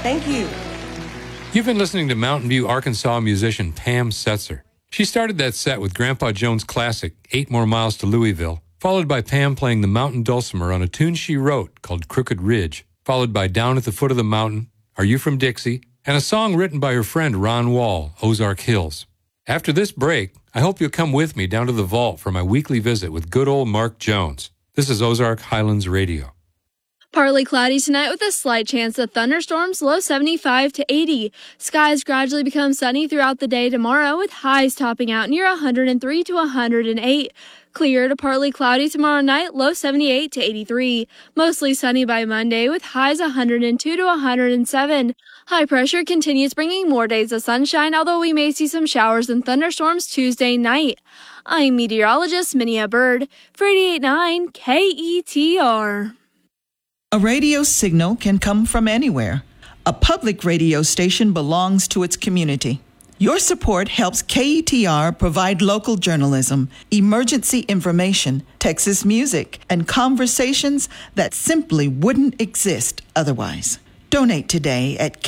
Thank you. You've been listening to Mountain View, Arkansas musician Pam Setzer. She started that set with Grandpa Jones' classic, 8 More Miles to Louisville, followed by Pam playing the mountain dulcimer on a tune she wrote called Crooked Ridge, followed by Down at the Foot of the Mountain, Are You From Dixie, and a song written by her friend Ron Wall, Ozark Hills. After this break, I hope you'll come with me down to the vault for my weekly visit with good old Mark Jones. This is Ozark Highlands Radio. Partly cloudy tonight with a slight chance of thunderstorms, low 75 to 80. Skies gradually become sunny throughout the day tomorrow with highs topping out near 103 to 108. Clear to partly cloudy tomorrow night, low 78 to 83. Mostly sunny by Monday with highs 102 to 107. High pressure continues bringing more days of sunshine, although we may see some showers and thunderstorms Tuesday night. I'm meteorologist Minia Bird for 88.9 KETR. A radio signal can come from anywhere. A public radio station belongs to its community. Your support helps KETR provide local journalism, emergency information, Texas music, and conversations that simply wouldn't exist otherwise. Donate today at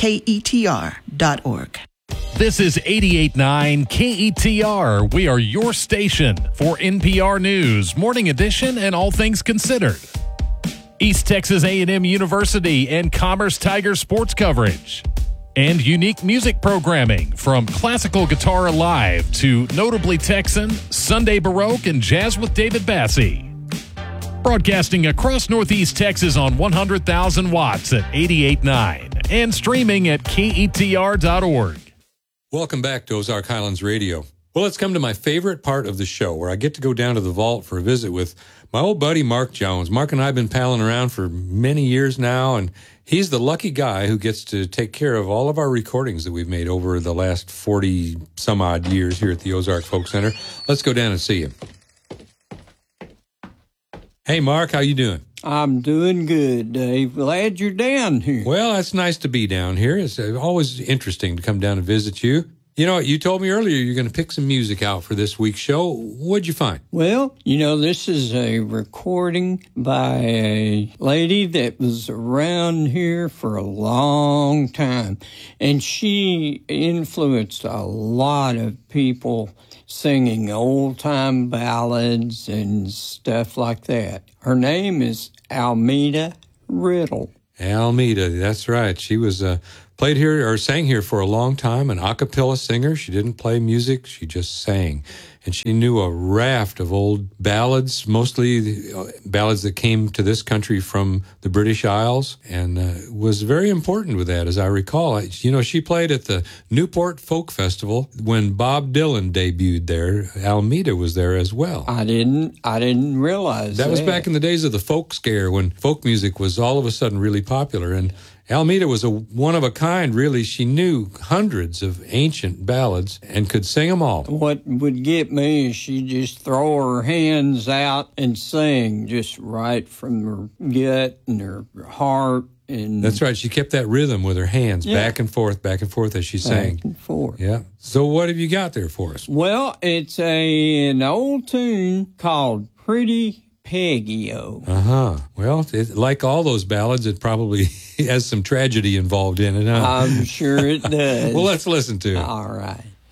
KETR.org. This is 88.9 KETR. We are your station for NPR News, Morning Edition, and all things considered. East Texas A&M University and Commerce Tiger sports coverage. And unique music programming from classical guitar live to notably Texan, Sunday Baroque, and jazz with David Bassie. Broadcasting across Northeast Texas on 100,000 watts at 88.9 and streaming at KETR.org. Welcome back to Ozark Highlands Radio. Well, it's come to my favorite part of the show where I get to go down to the vault for a visit with my old buddy Mark Jones. Mark and I have been palling around for many years now, and he's the lucky guy who gets to take care of all of our recordings that we've made over the last 40-some-odd years here at the Ozark Folk Center. Let's go down and see him. Hey, Mark, how you doing? I'm doing good, Dave. Glad you're down here. Well, it's nice to be down here. It's always interesting to come down and visit you. You know, you told me earlier you're going to pick some music out for this week's show. What'd you find? Well, this is a recording by a lady that was around here for a long time, and she influenced a lot of people singing old-time ballads and stuff like that. Her name is Almeda Riddle. Almeda, that's right. She was played here or sang here for a long time, an a cappella singer. She didn't play music, she just sang. And she knew a raft of old ballads, mostly ballads that came to this country from the British Isles, and was very important with that, as I recall. She played at the Newport Folk Festival when Bob Dylan debuted there. Almeda was there as well. I didn't realize that. That was back in the days of the folk scare when folk music was all of a sudden really popular, and Almeda was a one-of-a-kind, really. She knew hundreds of ancient ballads and could sing them all. What would get me is she'd just throw her hands out and sing just right from her gut and her heart. And that's right. She kept that rhythm with her hands, back and forth as she sang. Back and forth. Yeah. So what have you got there for us? Well, it's an old tune called Pretty Peggy-O. Well, like all those ballads, it probably has some tragedy involved in it, huh? I'm sure it does. Well, let's listen to it. All right.